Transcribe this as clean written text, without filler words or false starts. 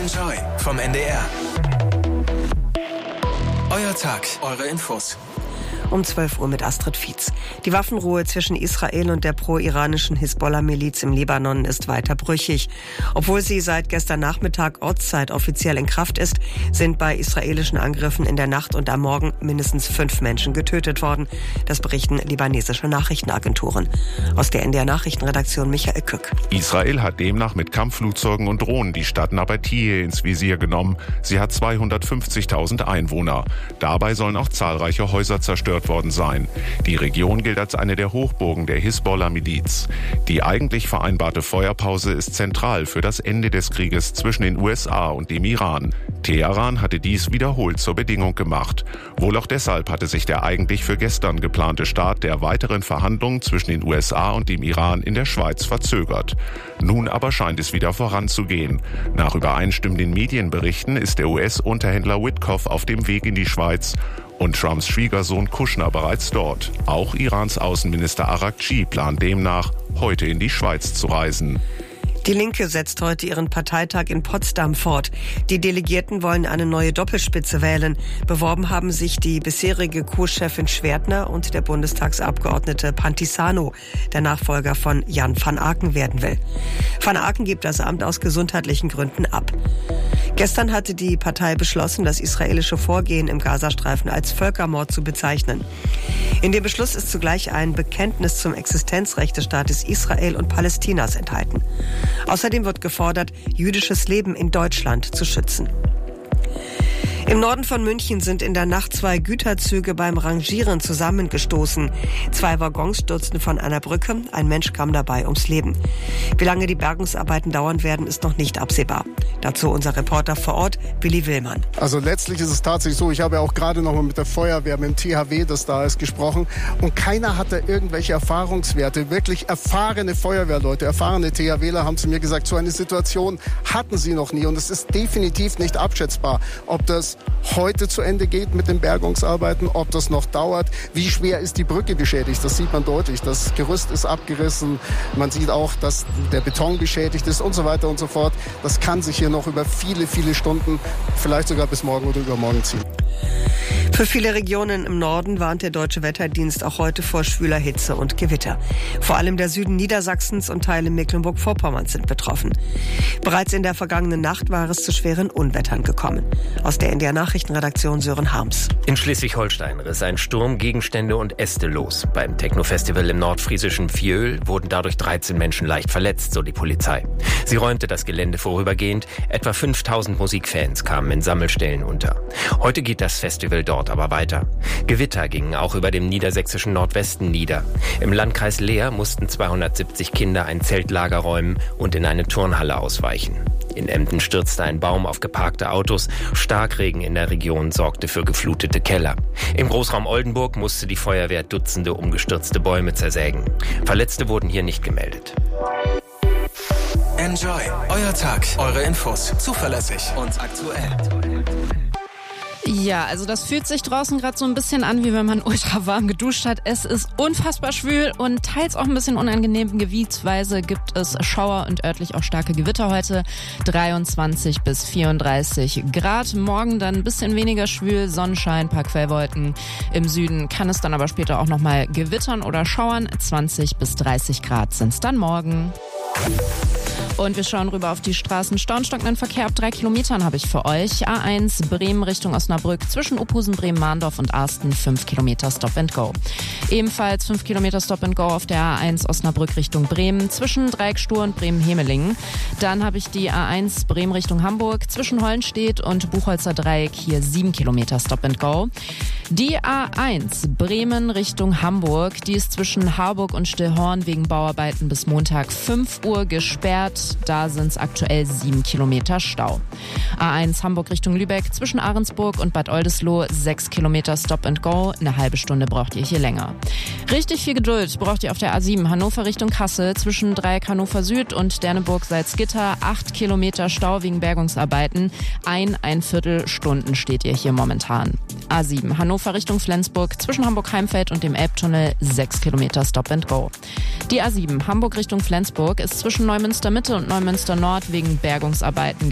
Enjoy vom NDR. Euer Tag, eure Infos. Um 12 Uhr mit Astrid Fietz. Die Waffenruhe zwischen Israel und der pro-iranischen Hisbollah-Miliz im Libanon ist weiter brüchig. Obwohl sie seit gestern Nachmittag Ortszeit offiziell in Kraft ist, sind bei israelischen Angriffen in der Nacht und am Morgen mindestens 5 Menschen getötet worden. Das berichten libanesische Nachrichtenagenturen. Aus der NDR Nachrichtenredaktion Michael Kück. Israel hat demnach mit Kampfflugzeugen und Drohnen die Stadt Nabatieh ins Visier genommen. Sie hat 250.000 Einwohner. Dabei sollen auch zahlreiche Häuser zerstört worden sein. Die Region gilt als eine der Hochburgen der Hisbollah-Miliz. Die eigentlich vereinbarte Feuerpause ist zentral für das Ende des Krieges zwischen den USA und dem Iran. Teheran hatte dies wiederholt zur Bedingung gemacht. Wohl auch deshalb hatte sich der eigentlich für gestern geplante Start der weiteren Verhandlungen zwischen den USA und dem Iran in der Schweiz verzögert. Nun aber scheint es wieder voranzugehen. Nach übereinstimmenden Medienberichten ist der US-Unterhändler Witkoff auf dem Weg in die Schweiz und Trumps Schwiegersohn Kushner bereits dort. Auch Irans Außenminister Araghchi plant demnach, heute in die Schweiz zu reisen. Die Linke setzt heute ihren Parteitag in Potsdam fort. Die Delegierten wollen eine neue Doppelspitze wählen. Beworben haben sich die bisherige Co-Chefin Schwertner und der Bundestagsabgeordnete Pantisano, der Nachfolger von Jan van Aken werden will. Van Aken gibt das Amt aus gesundheitlichen Gründen ab. Gestern hatte die Partei beschlossen, das israelische Vorgehen im Gazastreifen als Völkermord zu bezeichnen. In dem Beschluss ist zugleich ein Bekenntnis zum Existenzrecht des Staates Israel und Palästinas enthalten. Außerdem wird gefordert, jüdisches Leben in Deutschland zu schützen. Im Norden von München sind in der Nacht 2 Güterzüge beim Rangieren zusammengestoßen. 2 Waggons stürzten von einer Brücke, ein Mensch kam dabei ums Leben. Wie lange die Bergungsarbeiten dauern werden, ist noch nicht absehbar. Dazu unser Reporter vor Ort, Willi Willmann. Also letztlich ist es tatsächlich so, ich habe ja auch gerade noch mal mit der Feuerwehr, mit dem THW, das da ist, gesprochen. Und keiner hatte irgendwelche Erfahrungswerte. Wirklich erfahrene Feuerwehrleute, erfahrene THWler haben zu mir gesagt, so eine Situation hatten sie noch nie. Und es ist definitiv nicht abschätzbar, ob das heute zu Ende geht mit den Bergungsarbeiten, ob das noch dauert. Wie schwer ist die Brücke beschädigt? Das sieht man deutlich. Das Gerüst ist abgerissen. Man sieht auch, dass der Beton beschädigt ist und so weiter und so fort. Das kann sich hier noch über viele, viele Stunden, vielleicht sogar bis morgen oder übermorgen ziehen. Für viele Regionen im Norden warnt der Deutsche Wetterdienst auch heute vor schwüler Hitze und Gewitter. Vor allem der Süden Niedersachsens und Teile Mecklenburg-Vorpommerns sind betroffen. Bereits in der vergangenen Nacht war es zu schweren Unwettern gekommen. Aus der NDR Nachrichtenredaktion Sören Harms. In Schleswig-Holstein riss ein Sturm Gegenstände und Äste los. Beim Techno-Festival im nordfriesischen Viöl wurden dadurch 13 Menschen leicht verletzt, so die Polizei. Sie räumte das Gelände vorübergehend. Etwa 5000 Musikfans kamen in Sammelstellen unter. Heute geht das Festival dort aber weiter. Gewitter gingen auch über dem niedersächsischen Nordwesten nieder. Im Landkreis Leer mussten 270 Kinder ein Zeltlager räumen und in eine Turnhalle ausweichen. In Emden stürzte ein Baum auf geparkte Autos. Starkregen in der Region sorgte für geflutete Keller. Im Großraum Oldenburg musste die Feuerwehr Dutzende umgestürzte Bäume zersägen. Verletzte wurden hier nicht gemeldet. Enjoy, euer Tag, eure Infos, zuverlässig und aktuell. Ja, also das fühlt sich draußen gerade so ein bisschen an, wie wenn man ultra warm geduscht hat. Es ist unfassbar schwül und teils auch ein bisschen unangenehm. Gebietsweise gibt es Schauer und örtlich auch starke Gewitter heute. 23 bis 34 Grad. Morgen dann ein bisschen weniger schwül, Sonnenschein, paar Quellwolken. Im Süden kann es dann aber später auch nochmal gewittern oder schauern. 20 bis 30 Grad sind es dann morgen. Und wir schauen rüber auf die Straßen. Staunstockenden Verkehr ab 3 Kilometern habe ich für euch. A1 Bremen Richtung Osnabrück zwischen Uphusen, Bremen-Mahndorf und Arsten 5 Kilometer Stop and Go. Ebenfalls 5 Kilometer Stop and Go auf der A1 Osnabrück Richtung Bremen zwischen Dreieckstuhr und Bremen-Hemelingen. Dann habe ich die A1 Bremen Richtung Hamburg zwischen Hollenstedt und Buchholzer Dreieck hier 7 Kilometer Stop and Go. Die A1 Bremen Richtung Hamburg, die ist zwischen Harburg und Stillhorn wegen Bauarbeiten bis Montag 5 Uhr gesperrt. Da sind es aktuell 7 Kilometer Stau. A1 Hamburg Richtung Lübeck zwischen Ahrensburg und Bad Oldesloe 6 Kilometer Stop and Go. Eine halbe Stunde braucht ihr hier länger. Richtig viel Geduld braucht ihr auf der A7 Hannover Richtung Kassel zwischen Dreieck Hannover Süd und Derneburg-Salzgitter. 8 Kilometer Stau wegen Bergungsarbeiten. Ein Viertelstunden steht ihr hier momentan. A7 Hannover Richtung Flensburg zwischen Hamburg-Heimfeld und dem Elbtunnel 6 Kilometer Stop and Go. Die A7 Hamburg Richtung Flensburg ist zwischen Neumünster Mitte und Neumünster Nord wegen Bergungsarbeiten